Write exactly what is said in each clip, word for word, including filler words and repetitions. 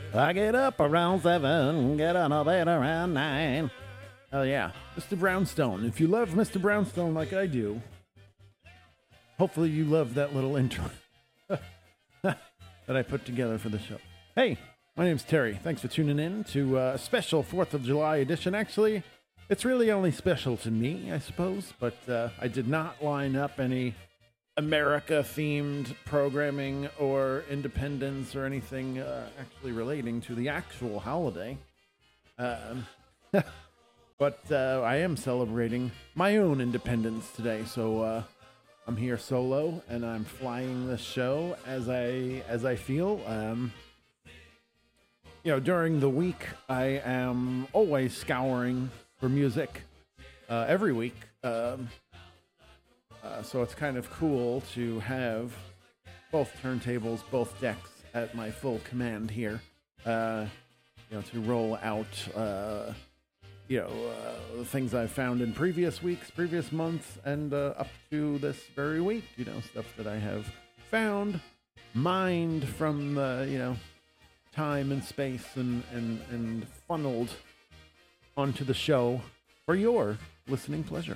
I get up around seven, get on a bed around nine. Oh yeah, Mister Brownstone. If you love Mister Brownstone like I do, hopefully you love that little intro that I put together for the show. Hey, my name's Terry. Thanks for tuning in to a special fourth of July edition. Actually, it's really only special to me, I suppose, but uh, I did not line up any America-themed programming or independence or anything uh, actually relating to the actual holiday. Um, but uh, I am celebrating my own independence today, so uh, I'm here solo and I'm flying the show as I as I feel. Um, you know, during the week, I am always scouring for music uh, every week. Um, Uh, so it's kind of cool to have both turntables, both decks at my full command here. Uh, you know, to roll out, uh, you know, uh, the things I've found in previous weeks, previous months, and uh, up to this very week. You know, stuff that I have found, mined from the, you know, time and space, and and and funneled onto the show for your listening pleasure.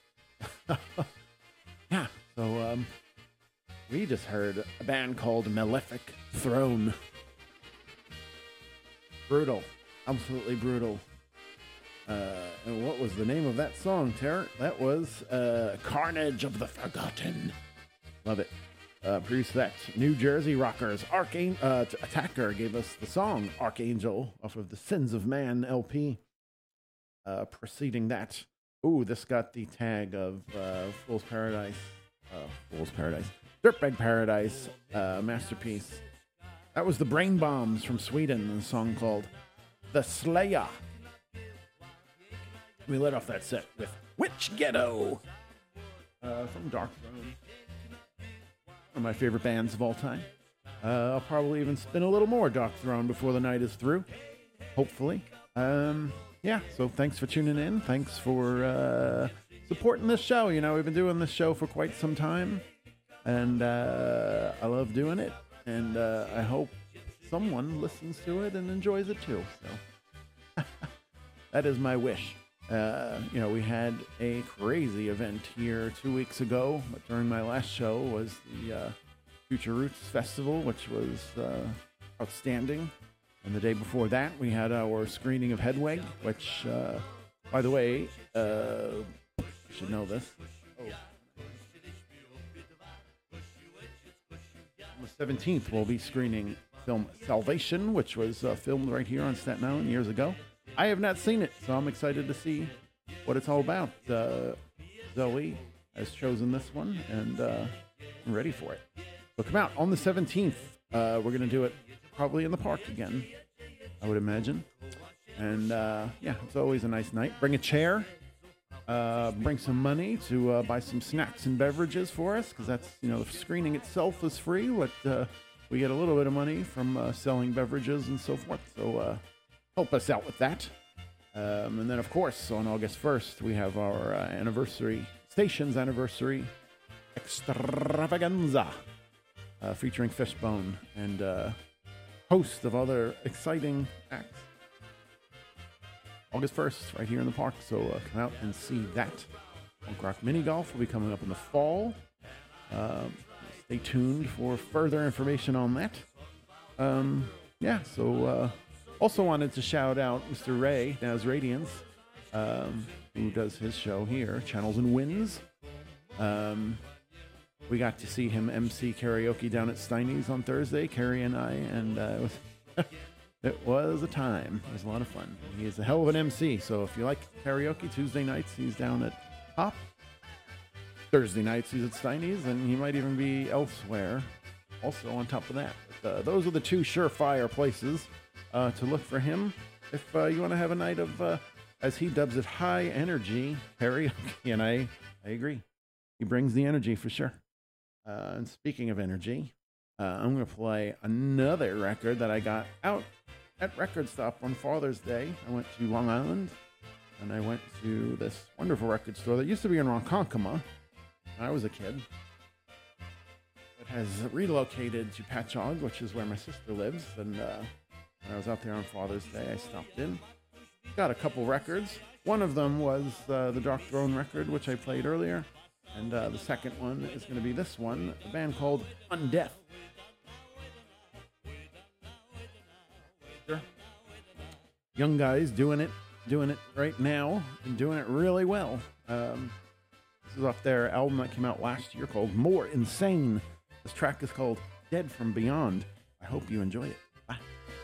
Yeah, so um, we just heard a band called Malefic Throne. Brutal, absolutely brutal. Uh, and what was the name of that song, Tara? That was uh, Carnage of the Forgotten. Love it. Uh, produced that New Jersey Rockers. Archangel uh, Attacker gave us the song Archangel off of the Sins of Man L P. Uh, preceding that, ooh, this got the tag of uh, Fool's Paradise. Uh, Fool's Paradise. Dirtbag Paradise uh, masterpiece. That was the Brain Bombs from Sweden, and a song called The Slayer. We let off that set with Witch Ghetto uh, from Dark Throne. One of my favorite bands of all time. Uh, I'll probably even spin a little more Dark Throne before the night is through. Hopefully. Um... Yeah, so thanks for tuning in. Thanks for uh, supporting this show. You know, we've been doing this show for quite some time, and uh, I love doing it, and uh, I hope someone listens to it and enjoys it too. So that is my wish. Uh, you know, we had a crazy event here two weeks ago, but during my last show was the uh, Future Roots Festival, which was uh, outstanding. And the day before that, we had our screening of Hedwig, which, uh, by the way, uh, I should know this. Oh. On the seventeenth, we'll be screening film Salvation, which was uh, filmed right here on Staten Island years ago. I have not seen it, so I'm excited to see what it's all about. Uh, Zoe has chosen this one, and uh, I'm ready for it. So come out on the seventeenth. Uh, we're going to do it probably in the park again, I would imagine. And uh, yeah, it's always a nice night. Bring a chair. Uh, bring some money to uh, buy some snacks and beverages for us, because that's, you know, the screening itself is free, but uh, we get a little bit of money from uh, selling beverages and so forth. So uh, help us out with that. Um, and then, of course, on August first, we have our uh, anniversary, station's anniversary extravaganza. Uh, featuring Fishbone and a host of other exciting acts. August first, right here in the park, so uh, come out and see that. Punk Rock Mini Golf will be coming up in the fall. Um, stay tuned for further information on that. Um, yeah, so uh, also wanted to shout out Mister Ray, Naz Radiance, um, who does his show here, Channels and Winds. Um... We got to see him M C karaoke down at Steiny's on Thursday, Carrie and I, and uh, it, was it was a time. It was a lot of fun. He is a hell of an M C, so if you like karaoke, Tuesday nights he's down at Pop. Thursday nights he's at Steiny's, and he might even be elsewhere also on top of that. But, uh, those are the two surefire places uh, to look for him if uh, you want to have a night of, uh, as he dubs it, high energy karaoke, and I, I agree. He brings the energy for sure. Uh, and speaking of energy, uh, I'm going to play another record that I got out at Record Stop on Father's Day. I went to Long Island, and I went to this wonderful record store that used to be in Ronkonkoma when I was a kid. It has relocated to Patchogue, which is where my sister lives, and uh, when I was out there on Father's Day, I stopped in. Got a couple records. One of them was uh, the Dark Throne record, which I played earlier. And uh, the second one is going to be this one, a band called Undeath. Sure. Young guys doing it, doing it right now, and doing it really well. Um, this is off their album that came out last year called More Insane. This track is called Dead from Beyond. I hope you enjoy it.